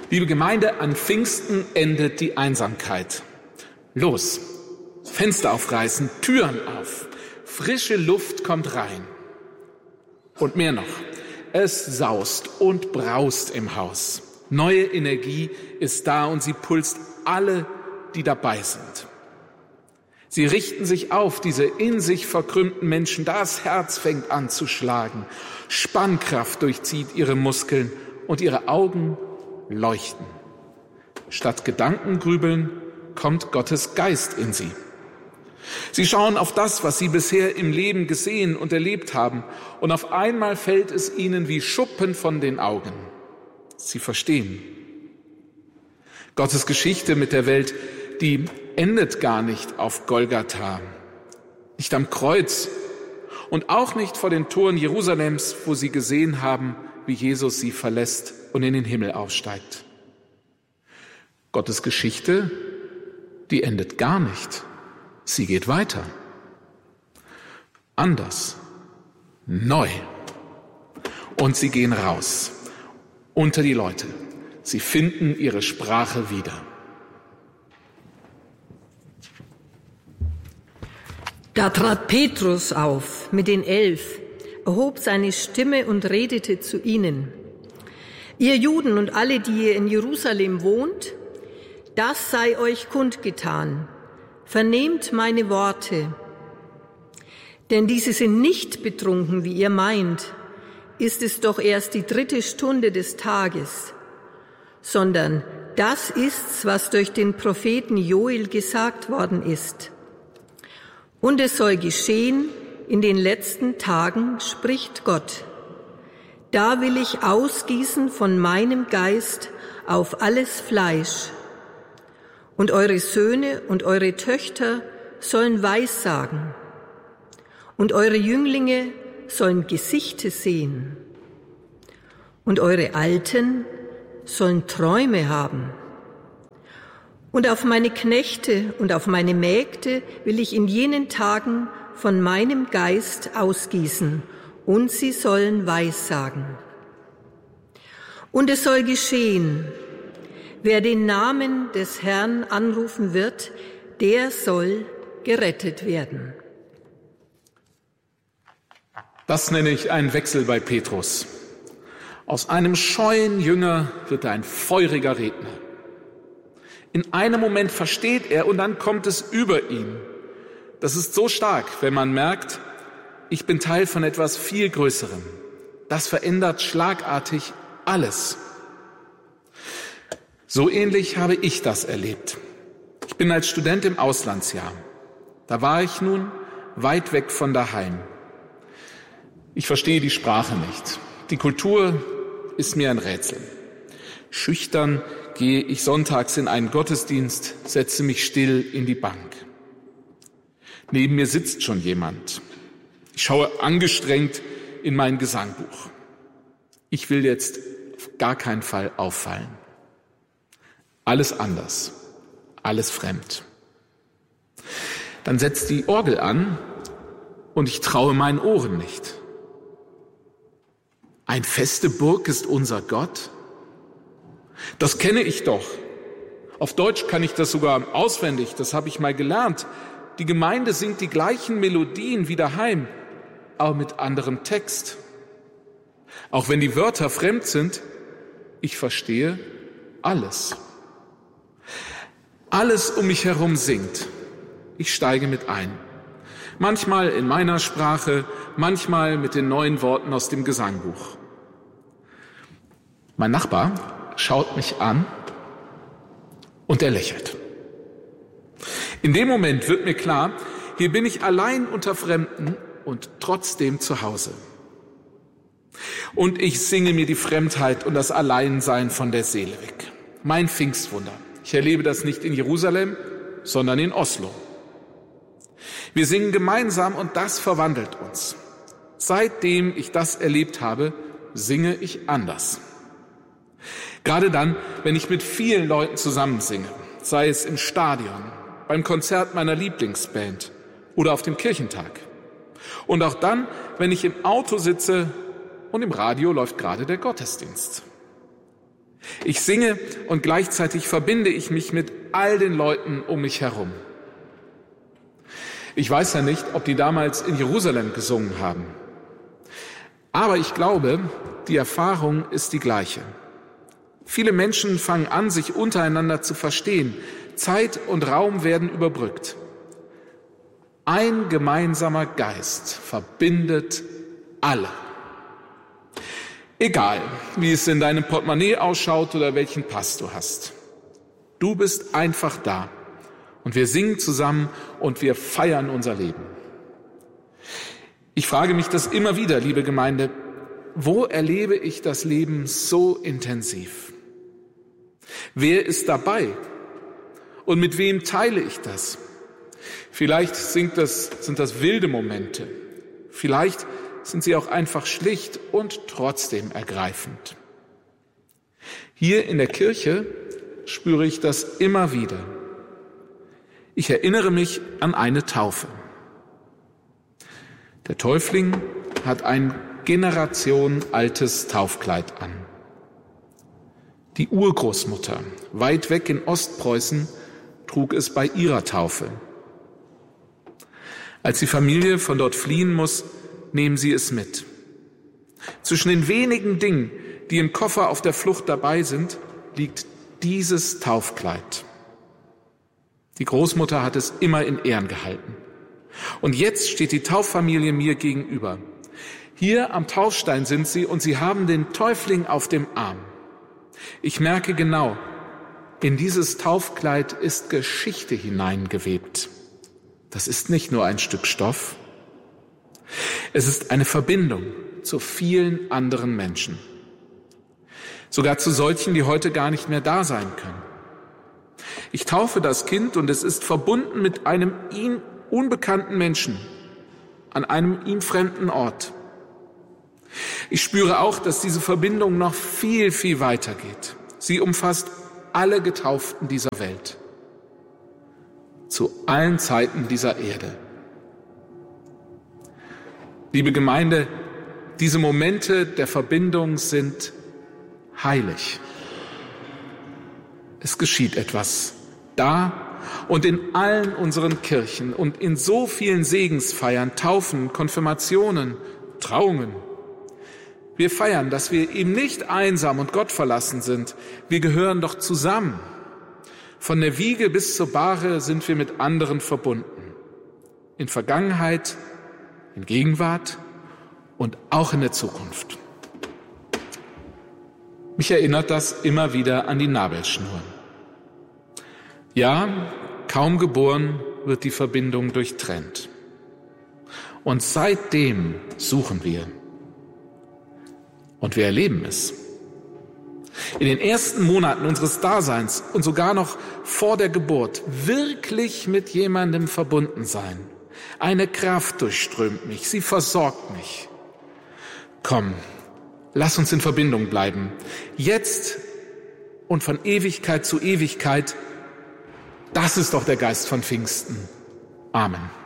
Liebe Gemeinde, an Pfingsten endet die Einsamkeit. Los, Fenster aufreißen, Türen auf, frische Luft kommt rein. Und mehr noch, es saust und braust im Haus. Neue Energie ist da und sie pulst alle, die dabei sind. Sie richten sich auf, diese in sich verkrümmten Menschen. Das Herz fängt an zu schlagen. Spannkraft durchzieht ihre Muskeln und ihre Augen leuchten. Statt Gedankengrübeln kommt Gottes Geist in sie. Sie schauen auf das, was sie bisher im Leben gesehen und erlebt haben, und auf einmal fällt es ihnen wie Schuppen von den Augen. Sie verstehen. Gottes Geschichte mit der Welt, die endet gar nicht auf Golgatha, nicht am Kreuz und auch nicht vor den Toren Jerusalems, wo sie gesehen haben, wie Jesus sie verlässt und in den Himmel aufsteigt. Gottes Geschichte, die endet gar nicht. Sie geht weiter. Anders. Neu. Und sie gehen raus. Unter die Leute. Sie finden ihre Sprache wieder. Da trat Petrus auf mit den 11, erhob seine Stimme und redete zu ihnen. Ihr Juden und alle, die ihr in Jerusalem wohnt, das sei euch kundgetan. Vernehmt meine Worte. Denn diese sind nicht betrunken, wie ihr meint, ist es doch erst die 3. Stunde des Tages, sondern das ist's, was durch den Propheten Joel gesagt worden ist. Und es soll geschehen in den letzten Tagen, spricht Gott. Da will ich ausgießen von meinem Geist auf alles Fleisch. Und eure Söhne und eure Töchter sollen Weissagen. Und eure Jünglinge sollen Gesichte sehen. Und eure Alten sollen Träume haben. Und auf meine Knechte und auf meine Mägde will ich in jenen Tagen von meinem Geist ausgießen, und sie sollen Weissagen. Und es soll geschehen, wer den Namen des Herrn anrufen wird, der soll gerettet werden. Das nenne ich einen Wechsel bei Petrus. Aus einem scheuen Jünger wird er ein feuriger Redner. In einem Moment versteht er und dann kommt es über ihn. Das ist so stark, wenn man merkt, ich bin Teil von etwas viel Größerem. Das verändert schlagartig alles. So ähnlich habe ich das erlebt. Ich bin als Student im Auslandsjahr. Da war ich nun weit weg von daheim. Ich verstehe die Sprache nicht. Die Kultur ist mir ein Rätsel. Schüchtern gehe ich sonntags in einen Gottesdienst, setze mich still in die Bank. Neben mir sitzt schon jemand. Ich schaue angestrengt in mein Gesangbuch. Ich will jetzt auf gar keinen Fall auffallen. Alles anders, alles fremd. Dann setzt die Orgel an und ich traue meinen Ohren nicht. Ein feste Burg ist unser Gott? Das kenne ich doch. Auf Deutsch kann ich das sogar auswendig, das habe ich mal gelernt. Die Gemeinde singt die gleichen Melodien wie daheim, aber mit anderem Text. Auch wenn die Wörter fremd sind, ich verstehe alles. Alles um mich herum singt. Ich steige mit ein. Manchmal in meiner Sprache, manchmal mit den neuen Worten aus dem Gesangbuch. Mein Nachbar schaut mich an und er lächelt. In dem Moment wird mir klar, hier bin ich allein unter Fremden und trotzdem zu Hause. Und ich singe mir die Fremdheit und das Alleinsein von der Seele weg. Mein Pfingstwunder. Ich erlebe das nicht in Jerusalem, sondern in Oslo. Wir singen gemeinsam und das verwandelt uns. Seitdem ich das erlebt habe, singe ich anders. Gerade dann, wenn ich mit vielen Leuten zusammen singe, sei es im Stadion, beim Konzert meiner Lieblingsband oder auf dem Kirchentag. Und auch dann, wenn ich im Auto sitze und im Radio läuft gerade der Gottesdienst. Ich singe und gleichzeitig verbinde ich mich mit all den Leuten um mich herum. Ich weiß ja nicht, ob die damals in Jerusalem gesungen haben. Aber ich glaube, die Erfahrung ist die gleiche. Viele Menschen fangen an, sich untereinander zu verstehen. Zeit und Raum werden überbrückt. Ein gemeinsamer Geist verbindet alle. Egal, wie es in deinem Portemonnaie ausschaut oder welchen Pass du hast. Du bist einfach da und wir singen zusammen und wir feiern unser Leben. Ich frage mich das immer wieder, liebe Gemeinde, wo erlebe ich das Leben so intensiv? Wer ist dabei? Und mit wem teile ich das? Vielleicht sind das wilde Momente. Vielleicht sind sie auch einfach schlicht und trotzdem ergreifend. Hier in der Kirche spüre ich das immer wieder. Ich erinnere mich an eine Taufe. Der Täufling hat ein generationenaltes Taufkleid an. Die Urgroßmutter, weit weg in Ostpreußen, trug es bei ihrer Taufe. Als die Familie von dort fliehen muss, nehmen sie es mit. Zwischen den wenigen Dingen, die im Koffer auf der Flucht dabei sind, liegt dieses Taufkleid. Die Großmutter hat es immer in Ehren gehalten. Und jetzt steht die Tauffamilie mir gegenüber. Hier am Taufstein sind sie und sie haben den Täufling auf dem Arm. Ich merke genau, in dieses Taufkleid ist Geschichte hineingewebt. Das ist nicht nur ein Stück Stoff. Es ist eine Verbindung zu vielen anderen Menschen. Sogar zu solchen, die heute gar nicht mehr da sein können. Ich taufe das Kind und es ist verbunden mit einem ihm unbekannten Menschen an einem ihm fremden Ort. Ich spüre auch, dass diese Verbindung noch viel, viel weiter geht. Sie umfasst alle Getauften dieser Welt. Zu allen Zeiten dieser Erde. Liebe Gemeinde, diese Momente der Verbindung sind heilig. Es geschieht etwas da und in allen unseren Kirchen und in so vielen Segensfeiern, Taufen, Konfirmationen, Trauungen. Wir feiern, dass wir eben nicht einsam und gottverlassen sind. Wir gehören doch zusammen. Von der Wiege bis zur Bahre sind wir mit anderen verbunden. In Vergangenheit, in Gegenwart und auch in der Zukunft. Mich erinnert das immer wieder an die Nabelschnur. Ja, kaum geboren wird die Verbindung durchtrennt. Und seitdem suchen wir. Und wir erleben es. In den ersten Monaten unseres Daseins und sogar noch vor der Geburt wirklich mit jemandem verbunden sein. Eine Kraft durchströmt mich, sie versorgt mich. Komm, lass uns in Verbindung bleiben. Jetzt und von Ewigkeit zu Ewigkeit. Das ist doch der Geist von Pfingsten. Amen.